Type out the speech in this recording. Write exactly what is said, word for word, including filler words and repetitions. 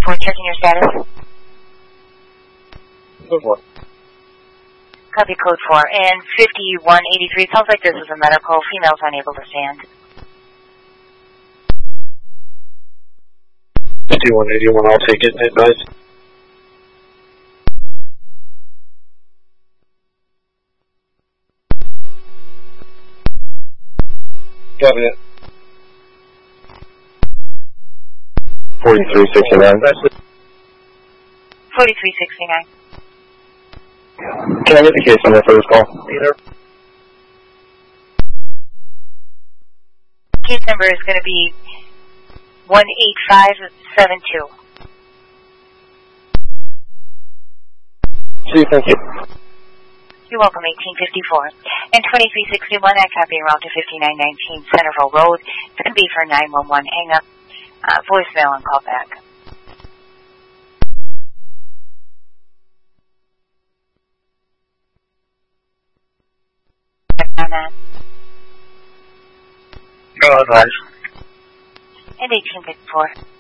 four, checking your status. Code four. Copy code four. And fifty-one eighty-three, sounds like this is a medical. Female's unable to stand. fifty-one eighty-one, I'll take it. Advise. Copy it. forty-three sixty-nine. forty-three sixty-nine. Can I get the case number for this call? Either. Case number is going to be one eight five seven two. See, thank you. You're welcome, eighteen fifty-four. And twenty-three sixty-one, I copy around to fifty-nine nineteen Centerville Road. It's going to be for nine one one. Hang up, uh, voicemail, and call back. On that. Go advise. And eighteen fifty-four.